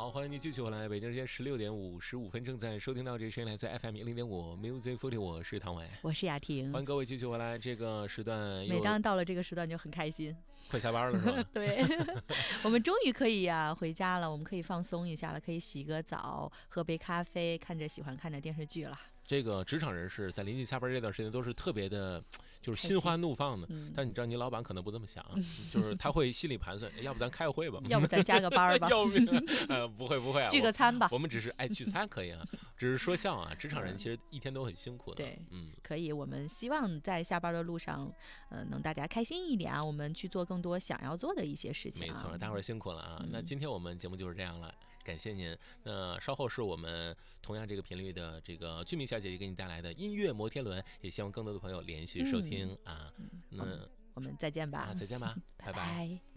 好，欢迎你继续回来。北京时间16:55，正在收听到这个声音来自 FM 100.5 Music Forty， 我是唐伟， 我是雅婷。 欢迎各位继续回来。这个时段每当到了这个时段就很开心， 快下班了是吧？ 对，我们终于可以回家了，我们可以放松一下了，可以洗个澡，喝杯咖啡，看着喜欢看的电视剧了。 这个职场人士在临近下班这段时间都是特别的，就是心花怒放的。但你知道，你老板可能不这么想，就是他会心里盘算，要不咱开个会吧？ 要不咱加个班吧？ 要不会啊， 聚个餐吧。 我们只是爱聚餐可以啊，只是说笑啊。职场人其实一天都很辛苦的。 对，可以。我们希望在下班的路上，能大家开心一点啊，我们去做更多想要做的一些事情。 没错，待会儿辛苦了啊。那今天我们节目就是这样了。感谢您。那稍后是我们同样这个频率的这个俊明小姐姐给你带来的音乐摩天轮，也希望更多的朋友连续收听啊。 那我们再见吧。 再见吧，拜拜。